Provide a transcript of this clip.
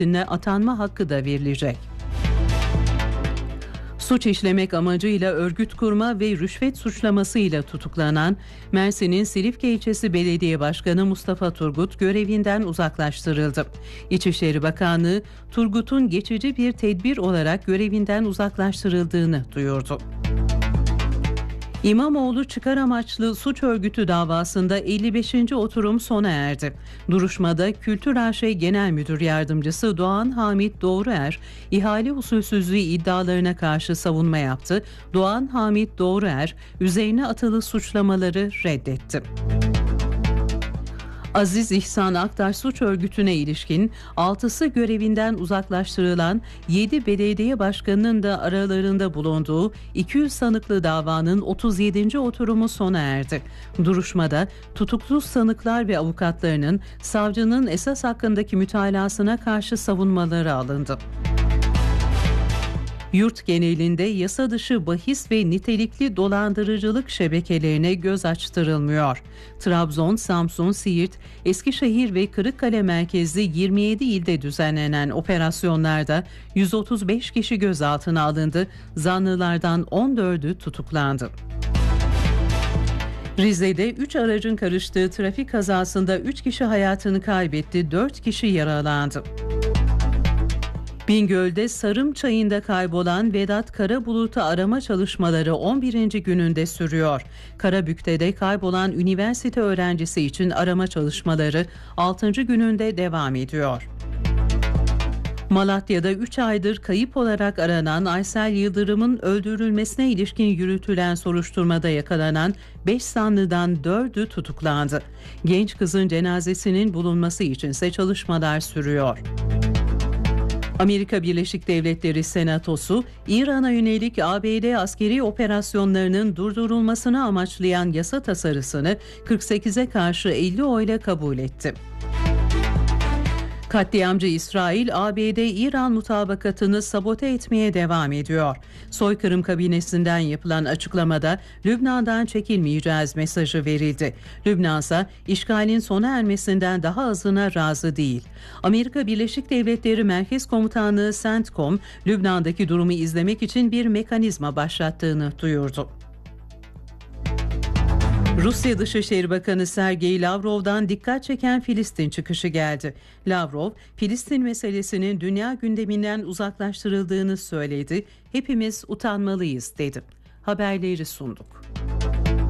atanma hakkı da verilecek. Suç işlemek amacıyla örgüt kurma ve rüşvet suçlamasıyla tutuklanan Mersin'in Silifke ilçesi Belediye Başkanı Mustafa Turgut görevinden uzaklaştırıldı. İçişleri Bakanlığı Turgut'un geçici bir tedbir olarak görevinden uzaklaştırıldığını duyurdu. İmamoğlu çıkar amaçlı suç örgütü davasında 55. oturum sona erdi. Duruşmada Kültür AŞ Genel Müdür Yardımcısı Doğan Hamit Doğruer, ihale usulsüzlüğü iddialarına karşı savunma yaptı. Doğan Hamit Doğruer, üzerine atılı suçlamaları reddetti. Aziz İhsan Aktaş suç örgütüne ilişkin 6'sı görevinden uzaklaştırılan 7 belediye başkanının da aralarında bulunduğu 200 sanıklı davanın 37. oturumu sona erdi. Duruşmada tutuksuz sanıklar ve avukatlarının savcının esas hakkındaki mütalasına karşı savunmaları alındı. Yurt genelinde yasa dışı bahis ve nitelikli dolandırıcılık şebekelerine göz açtırılmıyor. Trabzon, Samsun, Siirt, Eskişehir ve Kırıkkale merkezli 27 ilde düzenlenen operasyonlarda 135 kişi gözaltına alındı. Zanlılardan 14'ü tutuklandı. Rize'de 3 aracın karıştığı trafik kazasında 3 kişi hayatını kaybetti, 4 kişi yaralandı. Bingöl'de Sarım Çayı'nda kaybolan Vedat Karabulut'u arama çalışmaları 11. gününde sürüyor. Karabük'te kaybolan üniversite öğrencisi için arama çalışmaları 6. gününde devam ediyor. Malatya'da 3 aydır kayıp olarak aranan Aysel Yıldırım'ın öldürülmesine ilişkin yürütülen soruşturmada yakalanan 5 zanlıdan 4'ü tutuklandı. Genç kızın cenazesinin bulunması içinse çalışmalar sürüyor. Amerika Birleşik Devletleri Senatosu, İran'a yönelik ABD askeri operasyonlarının durdurulmasını amaçlayan yasa tasarısını 48'e karşı 50 oyla kabul etti. Katliamcı İsrail, ABD-İran mutabakatını sabote etmeye devam ediyor. Soykırım kabinesinden yapılan açıklamada Lübnan'dan çekilmeyeceğiz mesajı verildi. Lübnan ise işgalin sona ermesinden daha azına razı değil. Amerika Birleşik Devletleri Merkez Komutanlığı CENTCOM, Lübnan'daki durumu izlemek için bir mekanizma başlattığını duyurdu. Rusya Dışişleri Bakanı Sergey Lavrov'dan dikkat çeken Filistin çıkışı geldi. Lavrov, Filistin meselesinin dünya gündeminden uzaklaştırıldığını söyledi. Hepimiz utanmalıyız dedi. Haberleri sunduk.